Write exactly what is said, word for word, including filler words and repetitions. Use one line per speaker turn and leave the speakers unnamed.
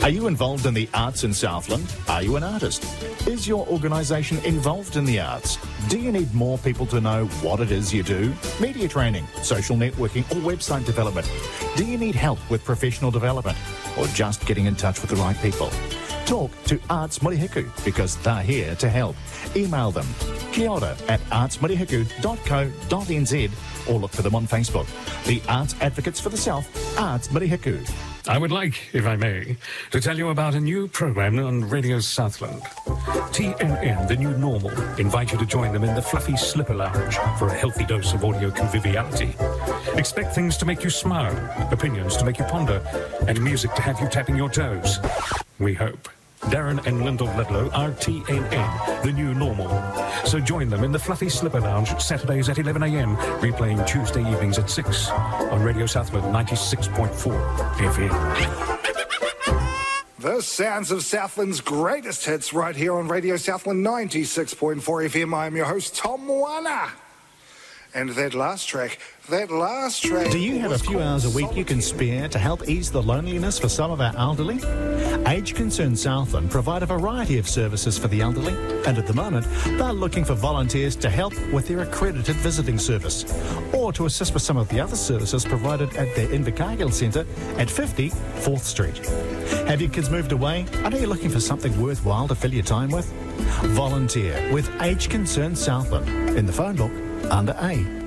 Are you involved in the arts in Southland? Are you an artist? Is your organisation involved in the arts? Do you need more people to know what it is you do? Media training, social networking or website development? Do you need help with professional development or just getting in touch with the right people? Talk to Arts Murihiku because they're here to help. Email them kia ora at arts murihiku dot co dot n z or look for them on Facebook. The Arts Advocates for the South, Arts Murihiku.
I would like, if I may, to tell you about a new program on Radio Southland. T N N, The New Normal, invite you to join them in the Fluffy Slipper Lounge for a healthy dose of audio conviviality. Expect things to make you smile, opinions to make you ponder, and music to have you tapping your toes. We hope. Darren and Lyndall Ludlow are T N N, The New Normal. So join them in the Fluffy Slipper Lounge, Saturdays at eleven a m, replaying Tuesday evenings at six on Radio Southland ninety-six point four F M.
The sounds of Southland's greatest hits right here on Radio Southland ninety-six point four F M. I am your host, Tom Wana. And that last track, that last track...
Do you have a few hours a week you can spare to help ease the loneliness for some of our elderly? Age Concern Southland provide a variety of services for the elderly, and at the moment, they're looking for volunteers to help with their accredited visiting service, or to assist with some of the other services provided at their Invercargill Centre at fifty Fourth Street. Have your kids moved away? Are you looking for something worthwhile to fill your time with? Volunteer with Age Concern Southland in the phone book under A.